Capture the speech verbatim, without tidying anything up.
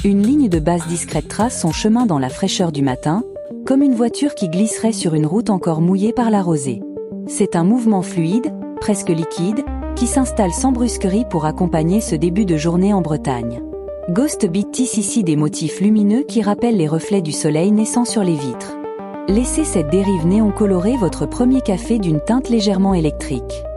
Une ligne de base discrète trace son chemin dans la fraîcheur du matin, comme une voiture qui glisserait sur une route encore mouillée par la rosée. C'est un mouvement fluide, presque liquide, qui s'installe sans brusquerie pour accompagner ce début de journée en Bretagne. Ghost Beat tisse ici des motifs lumineux qui rappellent les reflets du soleil naissant sur les vitres. Laissez cette dérive néon colorée votre premier café d'une teinte légèrement électrique.